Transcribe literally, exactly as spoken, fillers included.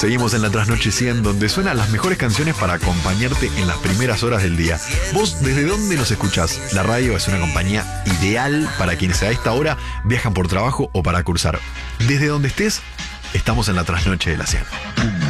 Seguimos en la Trasnoche cien, donde suenan las mejores canciones para acompañarte en las primeras horas del día. ¿Vos desde dónde nos escuchás? La radio es una compañía ideal para quienes a esta hora viajan por trabajo o para cursar. Desde donde estés, estamos en la Trasnoche de la cien.